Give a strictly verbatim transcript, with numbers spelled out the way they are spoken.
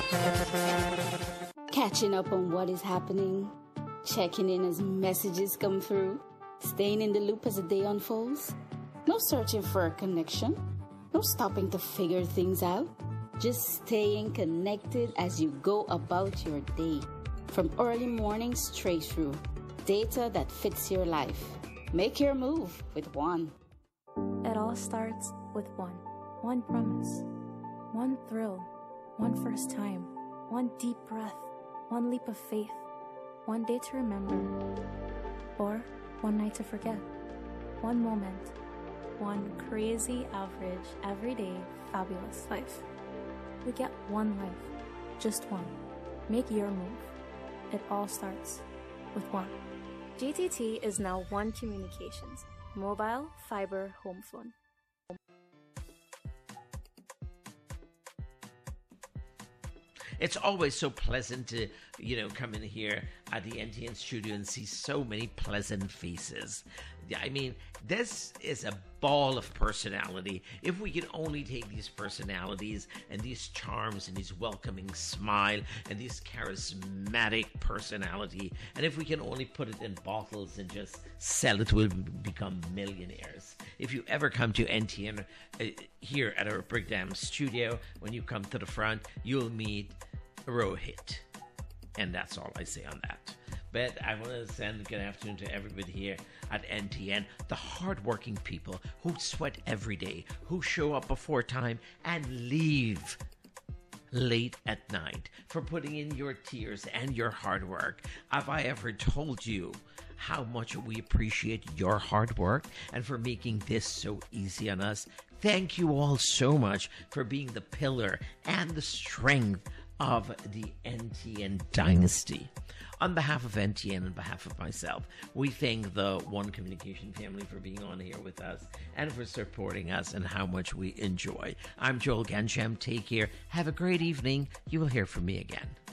Catching up on what is happening, checking in as messages come through, staying in the loop as the day unfolds. No searching for a connection, no stopping to figure things out. Just staying connected as you go about your day. From early morning straight through. Data that fits your life. Make your move with One. It all starts with one. One promise. One thrill. One first time. One deep breath. One leap of faith. One day to remember. Or one night to forget. One moment. One crazy, average, everyday, fabulous life. We get one life. Just one. Make your move. It all starts with One. G T T is now One Communications. Mobile, fiber, home phone. It's always so pleasant to, you know, come in here at the N T N studio and see so many pleasant faces. I mean, this is a ball of personality. If we could only take these personalities and these charms and this welcoming smile and this charismatic personality, and if we can only put it in bottles and just sell it, we'll become millionaires. If you ever come to N T N uh, here at our Brickdam studio, when you come to the front, you'll meet Rohit. And that's all I say on that. But I want to send good afternoon to everybody here at N T N, the hardworking people who sweat every day, who show up before time and leave late at night, for putting in your tears and your hard work. Have I ever told you how much we appreciate your hard work and for making this so easy on us? Thank you all so much for being the pillar and the strength of the N T N dynasty. On behalf of N T N and on behalf of myself, we thank the One Communication family for being on here with us and for supporting us and how much we enjoy. I'm Joel Gansham. Take care. Have a great evening. You will hear from me again.